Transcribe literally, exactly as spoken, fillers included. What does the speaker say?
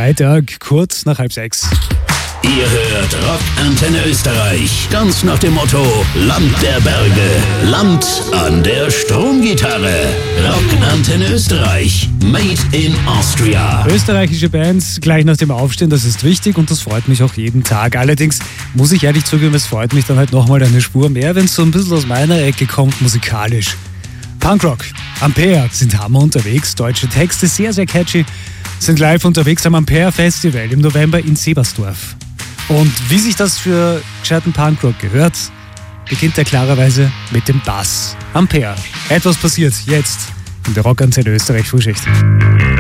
Freitag, kurz nach halb sechs. Ihr hört Rockantenne Österreich. Ganz nach dem Motto: Land der Berge, Land an der Stromgitarre. Rockantenne Österreich. Made in Austria. Österreichische Bands gleich nach dem Aufstehen, das ist wichtig und das freut mich auch jeden Tag. Allerdings muss ich ehrlich zugeben, es freut mich dann halt nochmal eine Spur mehr, wenn es so ein bisschen aus meiner Ecke kommt, musikalisch. Punkrock, Ampere sind Hammer unterwegs, deutsche Texte, sehr, sehr catchy, sind live unterwegs am Ampere Festival im November in Sebersdorf. Und wie sich das für gescheiten Punkrock gehört, beginnt er klarerweise mit dem Bass. Ampere. Etwas passiert jetzt in der Rockantenne Österreich Frühschicht.